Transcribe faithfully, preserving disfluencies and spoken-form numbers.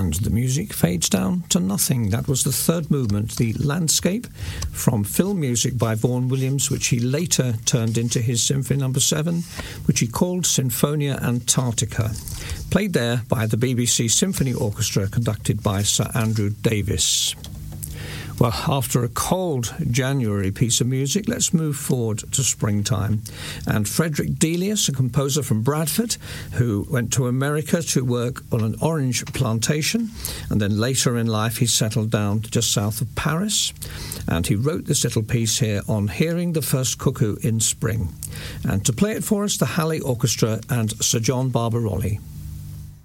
And the music fades down to nothing. That was the third movement, the Landscape, from film music by Vaughan Williams, which he later turned into his Symphony Number seven, which he called Sinfonia Antarctica, played there by the B B C Symphony Orchestra, conducted by Sir Andrew Davis. Well, after a cold January piece of music, let's move forward to springtime. And Frederick Delius, a composer from Bradford, who went to America to work on an orange plantation, and then later in life he settled down just south of Paris. And he wrote this little piece here on hearing the first cuckoo in spring. And to play it for us, the Halley Orchestra and Sir John Barbarolli.